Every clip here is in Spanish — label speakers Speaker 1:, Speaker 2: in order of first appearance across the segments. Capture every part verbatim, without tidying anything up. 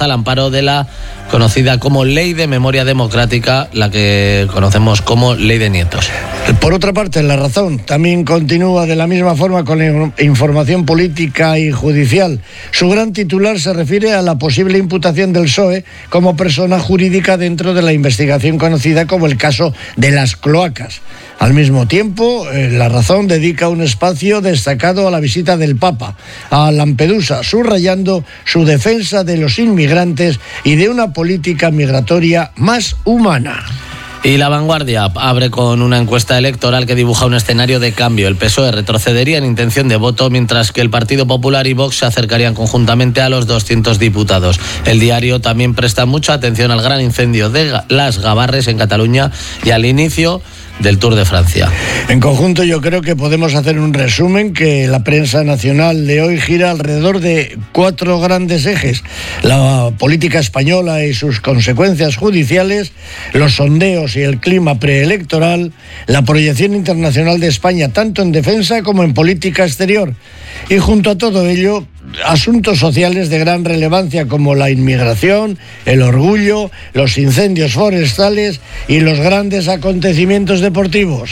Speaker 1: al amparo de la conocida como Ley de Memoria Democrática, la que conocemos como Ley de Nietos.
Speaker 2: Por otra parte, La Razón también continúa de la misma forma con la información política y judicial. Su gran titular se refiere a la posible imputación del P S O E como persona jurídica dentro de la investigación conocida como el caso de las cloacas. Al mismo tiempo, La Razón dedica un espacio destacado a la visita del Papa a Lampedusa, subrayando su defensa de los inmigrantes y de una política migratoria más humana.
Speaker 1: Y La Vanguardia abre con una encuesta electoral que dibuja un escenario de cambio. El P S O E retrocedería en intención de voto, mientras que el Partido Popular y Vox se acercarían conjuntamente a los doscientos diputados. El diario también presta mucha atención al gran incendio de Las Gavarres en Cataluña y al inicio del Tour de Francia.
Speaker 2: En conjunto, yo creo que podemos hacer un resumen que la prensa nacional de hoy gira alrededor de cuatro grandes ejes: la política española y sus consecuencias judiciales, los sondeos y el clima preelectoral, la proyección internacional de España tanto en defensa como en política exterior, y junto a todo ello, asuntos sociales de gran relevancia como la inmigración, el orgullo, los incendios forestales y los grandes acontecimientos deportivos.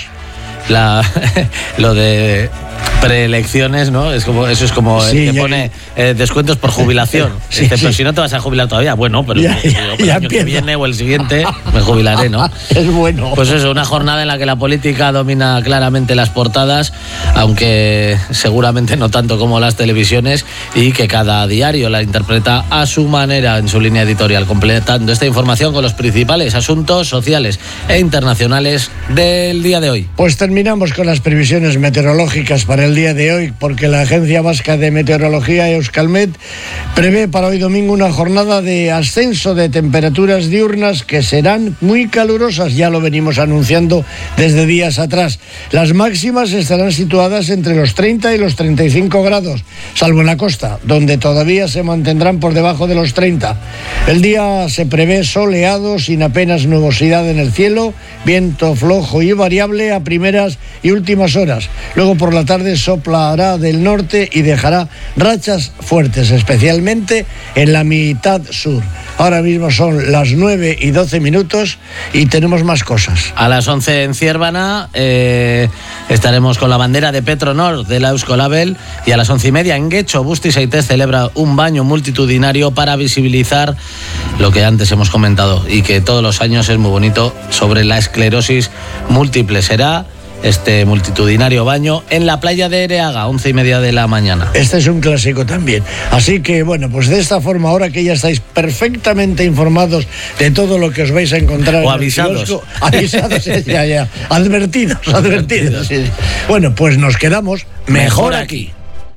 Speaker 1: La, lo de preelecciones, ¿no? Es como, eso es como
Speaker 2: sí,
Speaker 1: el que
Speaker 2: ya,
Speaker 1: pone eh, descuentos por jubilación.
Speaker 2: Sí,
Speaker 1: Dice,
Speaker 2: sí.
Speaker 1: pero si no te vas a jubilar todavía, bueno, pero
Speaker 2: ya, ya,
Speaker 1: el
Speaker 2: ya
Speaker 1: año que
Speaker 2: empieza.
Speaker 1: viene o el siguiente me jubilaré, ¿no?
Speaker 2: Es bueno.
Speaker 1: Pues eso, una jornada en la que la política domina claramente las portadas, aunque seguramente no tanto como las televisiones, y que cada diario la interpreta a su manera en su línea editorial, completando esta información con los principales asuntos sociales e internacionales del día de hoy.
Speaker 2: Pues terminamos con las previsiones meteorológicas para el día de hoy, porque la Agencia Vasca de Meteorología, Euskalmet, prevé para hoy domingo una jornada de ascenso de temperaturas diurnas que serán muy calurosas, ya lo venimos anunciando desde días atrás. Las máximas estarán situadas entre los treinta y los treinta y cinco grados, salvo en la costa, donde todavía se mantendrán por debajo de los treinta. El día se prevé soleado, sin apenas nubosidad en el cielo, viento flojo y variable a primeras y últimas horas. Luego por la tarde soplará del norte y dejará rachas fuertes, especialmente en la mitad sur. Ahora mismo son las nueve y doce minutos y tenemos más cosas.
Speaker 1: A las once en Ciervana eh, estaremos con la bandera de Petronor de la Euskolabel, y a las once y media en Guecho, Busti Saitez celebra un baño multitudinario para visibilizar lo que antes hemos comentado y que todos los años es muy bonito, sobre la esclerosis múltiple. Será este multitudinario baño en la playa de Ereaga, once y media de la mañana.
Speaker 2: Este es un clásico también. Así que, bueno, pues de esta forma, ahora que ya estáis perfectamente informados de todo lo que os vais a encontrar...
Speaker 1: O avisados.
Speaker 2: Kiosco, avisados, ya, ya. Advertidos, advertidos. Sí, sí. Bueno, pues nos quedamos mejor aquí.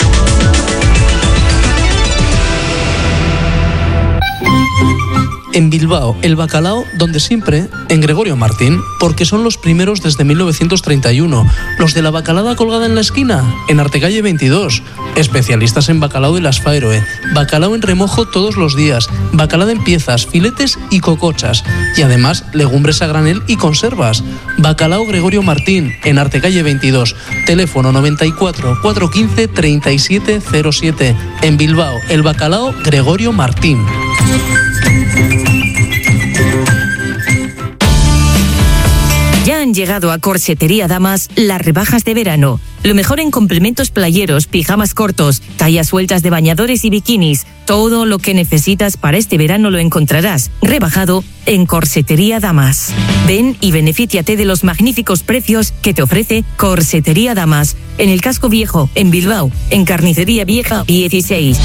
Speaker 3: En Bilbao, el bacalao donde siempre, en Gregorio Martín, porque son los primeros desde mil novecientos treinta y uno. Los de la bacalada colgada en la esquina, en Artecalle veintidós. Especialistas en bacalao de las Faeroe. Bacalao en remojo todos los días. Bacalada en piezas, filetes y cocochas. Y además, legumbres a granel y conservas. Bacalao Gregorio Martín, en Artecalle veintidós. Teléfono noventa y cuatro, cuatrocientos quince, treinta y siete cero siete. En Bilbao, el bacalao Gregorio Martín.
Speaker 4: Ya han llegado a Corsetería Damas las rebajas de verano. Lo mejor en complementos playeros, pijamas cortos, tallas sueltas de bañadores y bikinis. Todo lo que necesitas para este verano lo encontrarás rebajado en Corsetería Damas. Ven y benefíciate de los magníficos precios que te ofrece Corsetería Damas. En el Casco Viejo, en Bilbao, en Carnicería Vieja dieciséis.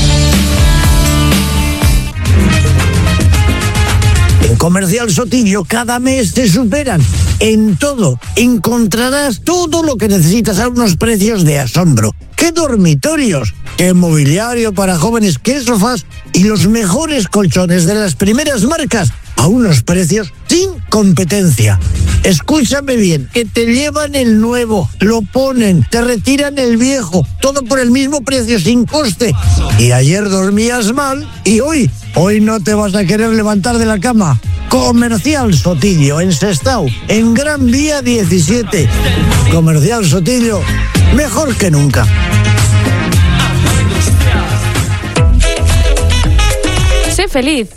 Speaker 2: En Comercial Sotillo cada mes te superan en todo. Encontrarás todo lo que necesitas a unos precios de asombro. ¿Qué dormitorios? ¿Qué mobiliario para jóvenes? ¿Qué sofás? Y los mejores colchones de las primeras marcas a unos precios sin competencia. Escúchame bien, que te llevan el nuevo, lo ponen, te retiran el viejo, todo por el mismo precio, sin coste. Y ayer dormías mal y hoy, hoy no te vas a querer levantar de la cama. Comercial Sotillo, en Sestao, en Gran Vía diecisiete. Comercial Sotillo, mejor que nunca.
Speaker 5: Sé feliz.